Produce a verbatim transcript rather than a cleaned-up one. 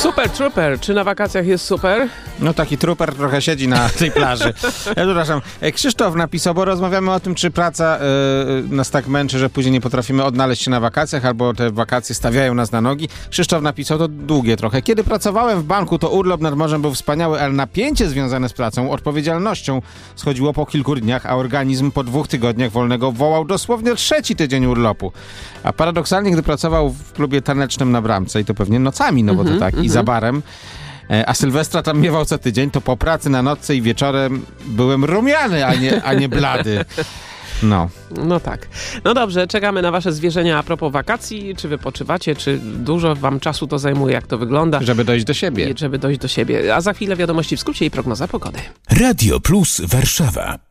Super Trooper, czy na wakacjach jest super? No taki trooper trochę siedzi na tej plaży. Ja, przepraszam. Krzysztof napisał, bo rozmawiamy o tym, czy praca y, nas tak męczy, że później nie potrafimy odnaleźć się na wakacjach, albo te wakacje stawiają nas na nogi. Krzysztof napisał, to długie trochę. Kiedy pracowałem w banku, to urlop nad morzem był wspaniały, ale napięcie związane z pracą, odpowiedzialnością schodziło po kilku dniach, a organizm po dwóch tygodniach wolnego wołał dosłownie trzeci tydzień urlopu. A paradoksalnie, gdy pracował w klubie tanecznym na Bramce, i to pewnie nocami, no bo to tak, i za barem, a Sylwestra tam miewał co tydzień, to po pracy na nocce i wieczorem byłem rumiany, a nie, a nie blady. No. No tak. No dobrze, czekamy na wasze zwierzenia a propos wakacji. Czy wypoczywacie, czy dużo wam czasu to zajmuje, jak to wygląda? Żeby dojść do siebie. I żeby dojść do siebie. A za chwilę wiadomości w skrócie i prognoza pogody. Radio Plus Warszawa.